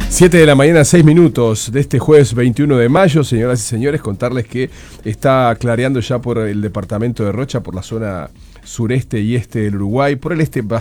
7 de la mañana, 6 minutos de este jueves 21 de mayo, señoras y señores, contarles que está clareando ya por el departamento de Rocha, por la zona sureste y este del Uruguay. Por el este va